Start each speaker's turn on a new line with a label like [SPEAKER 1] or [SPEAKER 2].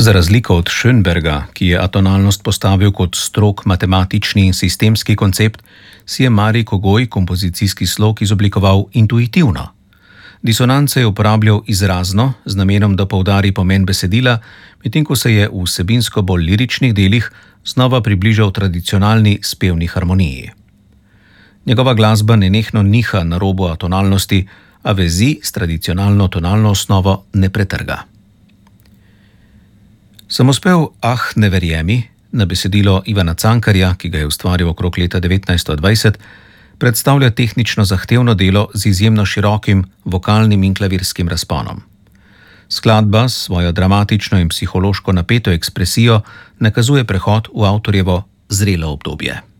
[SPEAKER 1] Za razliko od Schönberga, ki je atonalnost postavil kot strog matematični in sistemski koncept, si je Marij Kogoj kompozicijski slog izoblikoval intuitivno. Disonance je uporabljal izrazno, z namenom, da poudari pomen besedila, medtem ko se je v vsebinsko bolj liričnih delih znova približal tradicionalni spevni harmoniji. Njegova glasba nenehno niha na robu atonalnosti, a vezi s tradicionalno tonalno osnovo ne pretrga. Samospev Ah, ne verjemi, na besedilo Ivana Cankarja, ki ga je ustvaril okrog leta 1920, predstavlja tehnično zahtevno delo z izjemno širokim vokalnim in klavirskim razponom. Skladba s svojo dramatično in psihološko napeto ekspresijo nakazuje prehod v avtorjevo zrelo obdobje.